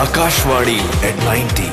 Akashvani at 90।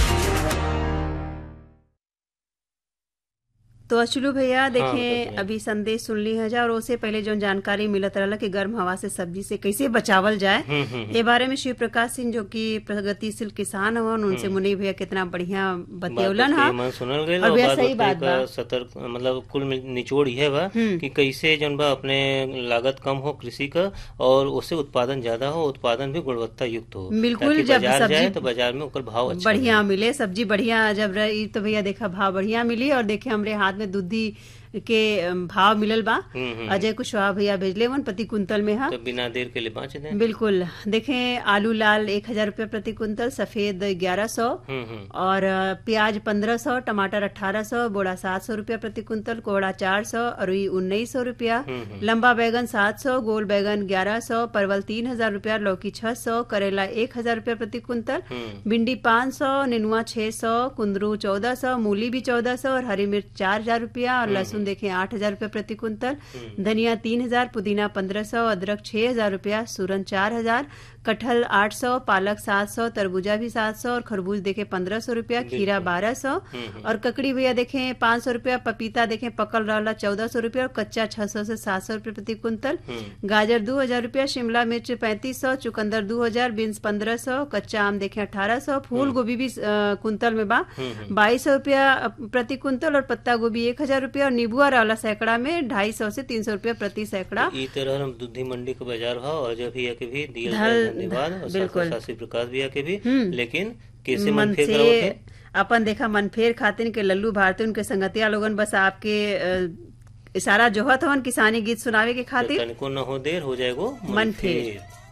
तो अचलू भैया देखें अभी संदेश सुन ली है और उससे पहले जो जानकारी मिलत रहा कि गर्म हवा से सब्जी से कैसे बचावल जाए ये बारे में शिव प्रकाश सिंह जो कि प्रगतिशील किसान हवन उनसे मुनि भैया कितना बढ़िया बतौलन हा सुनल गइल और भैया सही बात बा सतर्क मतलब कुल निचोड़ है बा कि कैसे जन बा अपने लागत कम हो कृषि का और उससे उत्पादन ज्यादा हो, उत्पादन भी गुणवत्ता युक्त हो। बिल्कुल, जब बाजार सब्जी जाए तो बाजार में ओकर भाव अच्छा बढ़िया मिले, सब्जी बढ़िया जब रही तो भैया देखा भाव बढ़िया मिली। और देखे हमरे हाथ में दूधी के भाव मिलल बा। अजय कुशवाहा भैया भेजले वन प्रति कुंतल में है तो बिना देर के लिए बाँच दें। बिल्कुल, देखें आलू लाल 1000 रुपया प्रति कुंतल, सफेद 1100 और प्याज 1500, टमाटर 1800, बोड़ा 700 रुपया प्रति कुंतल, कोहड़ा 400, अरुई 1900 रुपया, लंबा बैगन 700, गोल बैगन 1100, परवल 3000 रुपया, लौकी 600, करेला 1000 रुपया प्रति कुंतल, भिंडी 500, नेनुआ 600, कुंदरू 1400, मूली भी 1400 और हरी मिर्च 4000 रुपया और लहसुन देखें 8000 रुपया प्रति कुंतल, धनिया 3000, पुदीना 1500, अदरक 6000 रुपया, सूरन 4000, कटहल 800, पालक 700, तरबूजा भी 700 और खरबूज देखें 1500 रुपया, खीरा 1200 और ककड़ी भैया देखें 500 रुपया, पपीता देखें पकल रहा 1400 रुपया और कच्चा 600 से 700 रुपया प्रति कुंतल, गाजर 2000 रुपया, शिमला मिर्च 3500, चुकंदर 2000, बीन्स 1500, कच्चा आम देखें 1800, फूल गोभी भी कुंतल में बा 2200 रुपया प्रति कुंतल और पत्ता गोभी 1000 रुपया और नीबुआ रहला सैकड़ा में 250 से 300 रुपया प्रति सैकड़ा। ई तरह हम दूधी मंडी के बाजार भाव और जब भैया के भी दिया धन्यवाद और बिल्कुल साथी प्रकाश भैया के भी। लेकिन कैसे मन मनफेर से अपन देखा मनफेर खातिन के लल्लू भारती उनके संगतिया लोगन बस आपके इशारा जोहत हवन किसानी गीत सुनावे के खातिर तनिको न हो देर हो जाएगो मनफेर।